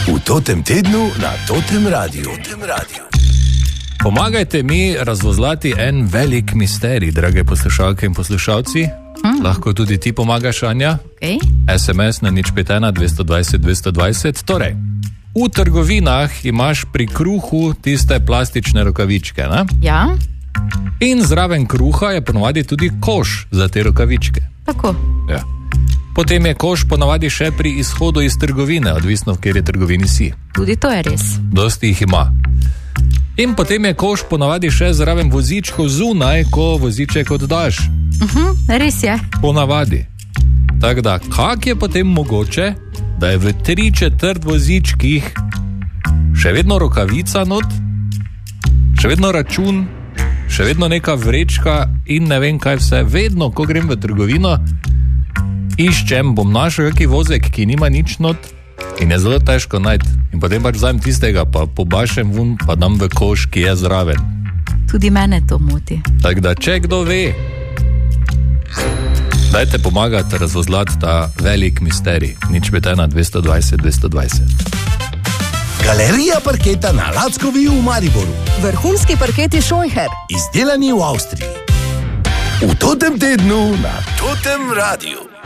V Totem tednu na Totem Radiu. Pomagajte mi razvozlati en velik misterij, drage poslušalke in poslušalci. Lahko tudi ti pomagaš, Anja. Okay. SMS na 051 220 220. Torej, v trgovinah imaš pri kruhu tiste plastične rokavičke, ne? Ja. In zraven kruha je ponovadi tudi koš za te rokavičke. Tako. Ja. Potem je koš ponovadi še pri izhodu iz trgovine, odvisno v kateri trgovini si. Tudi to je res. Dosti jih ima. In potem je koš ponovadi še zraven vozičkov zunaj, ko voziček oddaš. Res je. Ponavadi. Tako da, kak je potem mogoče, da je v 3/4 vozičkih še vedno rokavica not, še vedno račun, še vedno neka vrečka in ne vem kaj vse. Vedno, ko grem v trgovino, iščem, bom našel kaki vozek, ki nima nič not in je zelo težko najti. In potem pač vzamem tistega, pa pobašem vun, pa dam v koš, ki je zraven. Tudi mene to moti. Tako da, če kdo ve, dajte pomagati razvozlati ta velik misterij. 051 220 220. Galerija parketa na Lackovi v Mariboru. Vrhunski parketi Scheucher. Izdelani v Avstriji. V Totem tednu na Totem Radiu.